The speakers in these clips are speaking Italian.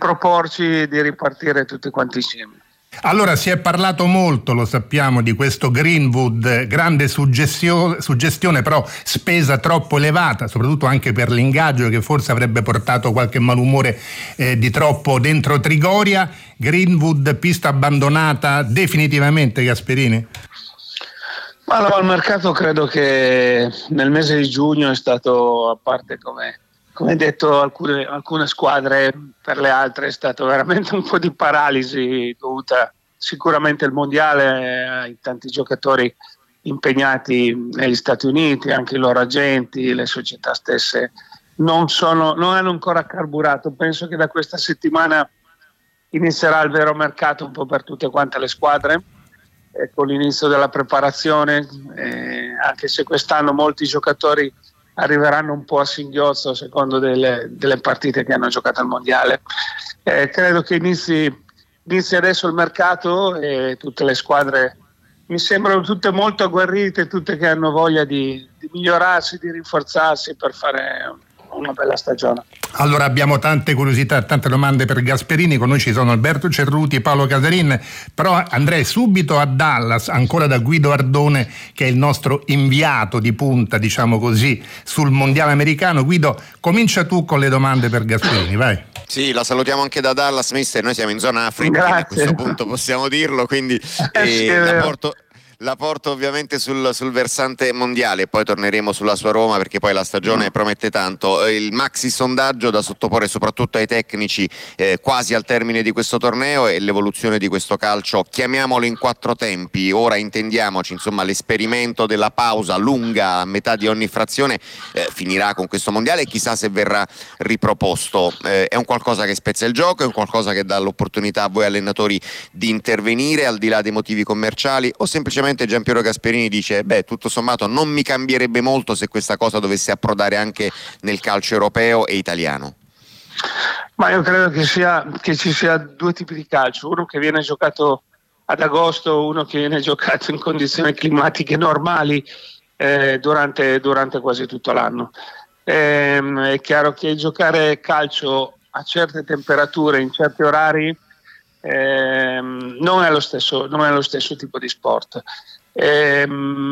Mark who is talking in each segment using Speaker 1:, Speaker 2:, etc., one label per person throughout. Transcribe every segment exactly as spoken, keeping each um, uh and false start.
Speaker 1: riproporci, di ripartire tutti quanti insieme.
Speaker 2: Allora, si è parlato molto, lo sappiamo, di questo Greenwood, grande suggestio- suggestione, però spesa troppo elevata, soprattutto anche per l'ingaggio che forse avrebbe portato qualche malumore eh, di troppo dentro Trigoria. Greenwood, pista abbandonata definitivamente, Gasperini?
Speaker 1: Ma no, al mercato credo che nel mese di giugno è stato, a parte come, come detto alcune, alcune squadre, per le altre è stato veramente un po' di paralisi dovuta sicuramente al mondiale, ai tanti giocatori impegnati negli Stati Uniti, anche i loro agenti, le società stesse non, sono, non hanno ancora carburato. Penso che da questa settimana inizierà il vero mercato un po' per tutte quante le squadre, e con l'inizio della preparazione, eh, anche se quest'anno molti giocatori arriveranno un po' a singhiozzo secondo delle, delle partite che hanno giocato al mondiale. Eh, credo che inizi, inizi adesso il mercato e tutte le squadre mi sembrano tutte molto agguerrite, tutte che hanno voglia di, di migliorarsi, di rinforzarsi per fare una bella stagione.
Speaker 2: Allora abbiamo tante curiosità, tante domande per Gasperini. Con noi ci sono Alberto Cerruti e Paolo Casarin, però andrei subito a Dallas, ancora da Guido Ardone, che è il nostro inviato di punta, diciamo così, sul mondiale americano. Guido, comincia tu con le domande per Gasperini, vai.
Speaker 3: Sì, la salutiamo anche da Dallas, mister. Noi siamo in zona Africa, a questo punto possiamo dirlo, quindi eh, la porto La porto ovviamente sul, sul versante mondiale, poi torneremo sulla sua Roma perché poi la stagione promette tanto. Il maxi sondaggio da sottoporre soprattutto ai tecnici eh, quasi al termine di questo torneo e l'evoluzione di questo calcio, chiamiamolo in quattro tempi, ora intendiamoci, insomma l'esperimento della pausa lunga a metà di ogni frazione eh, finirà con questo mondiale e chissà se verrà riproposto. Eh, è un qualcosa che spezza il gioco, è un qualcosa che dà l'opportunità a voi allenatori di intervenire al di là dei motivi commerciali, o semplicemente Giampiero Gasperini dice beh, tutto sommato non mi cambierebbe molto se questa cosa dovesse approdare anche nel calcio europeo e italiano?
Speaker 1: Ma io credo che, sia, che ci sia due tipi di calcio, uno che viene giocato ad agosto, uno che viene giocato in condizioni climatiche normali eh, durante, durante quasi tutto l'anno. Eh, è chiaro che giocare calcio a certe temperature, in certi orari, Eh, non è lo stesso, non è lo stesso tipo di sport. Eh,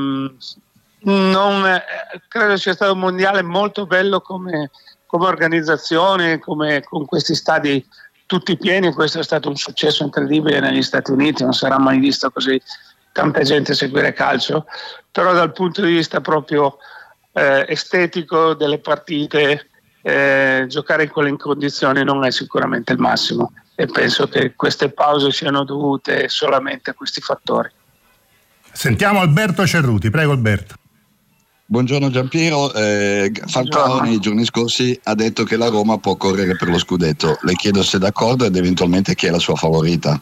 Speaker 1: non, eh, credo sia stato un mondiale molto bello come, come organizzazione, come, con questi stadi tutti pieni. Questo è stato un successo incredibile negli Stati Uniti, non sarà mai visto così tanta gente seguire calcio, però dal punto di vista proprio eh, estetico delle partite, eh, giocare in quelle condizioni non è sicuramente il massimo. E penso che queste pause siano dovute solamente a questi fattori.
Speaker 2: Sentiamo Alberto Cerruti, prego Alberto.
Speaker 4: Buongiorno Giampiero, eh, Falcao nei giorni scorsi ha detto che la Roma può correre per lo scudetto, le chiedo se è d'accordo ed eventualmente chi è la sua favorita.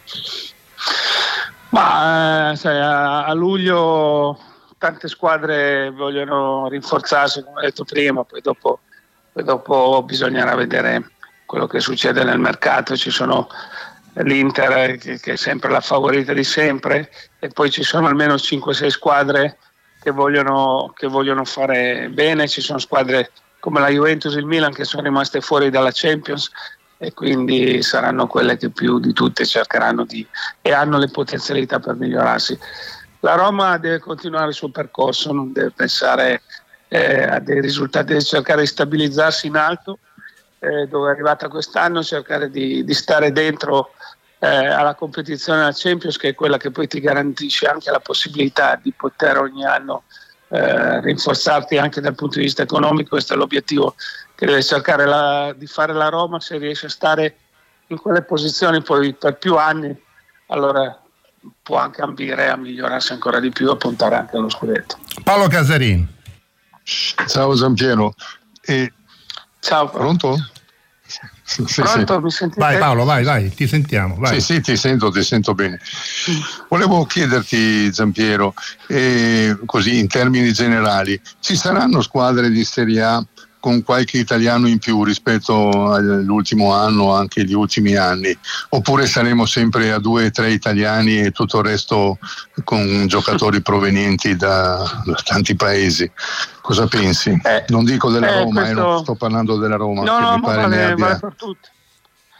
Speaker 1: Ma eh, sai, a, a luglio tante squadre vogliono rinforzarsi, come ho detto prima, poi dopo, poi dopo bisognerà vedere quello che succede nel mercato. Ci sono l'Inter che, che è sempre la favorita di sempre, e poi ci sono almeno cinque sei squadre che vogliono, che vogliono fare bene. Ci sono squadre come la Juventus e il Milan che sono rimaste fuori dalla Champions e quindi saranno quelle che più di tutte cercheranno di e hanno le potenzialità per migliorarsi. La Roma deve continuare il suo percorso, non deve pensare eh, a dei risultati, deve cercare di stabilizzarsi in alto, Eh, dove è arrivata quest'anno, cercare di, di stare dentro eh, alla competizione della Champions, che è quella che poi ti garantisce anche la possibilità di poter ogni anno eh, rinforzarti anche dal punto di vista economico. Questo è l'obiettivo che deve cercare la, di fare la Roma. Se riesce a stare in quelle posizioni poi per più anni, allora può anche ambire a migliorarsi ancora di più e puntare anche allo scudetto.
Speaker 2: Paolo Casarin.
Speaker 5: Ciao Giampiero. E
Speaker 1: Ciao.
Speaker 5: Pronto?
Speaker 1: Sì, Pronto, sì. Mi sentite?
Speaker 2: Vai Paolo, vai, vai, ti sentiamo. Vai.
Speaker 5: Sì, sì, ti sento, ti sento bene. Volevo chiederti, Giampiero, eh, così in termini generali, ci saranno squadre di Serie A con qualche italiano in più rispetto all'ultimo anno, anche gli ultimi anni, oppure saremo sempre a due o tre italiani e tutto il resto con giocatori provenienti da, da tanti paesi? Cosa pensi? Eh, non dico della
Speaker 1: eh,
Speaker 5: Roma,
Speaker 1: questo...
Speaker 5: eh, non sto parlando della Roma,
Speaker 1: no,
Speaker 5: che
Speaker 1: no,
Speaker 5: mi pare
Speaker 1: vale,
Speaker 5: ne abbia...
Speaker 1: vale per tutti.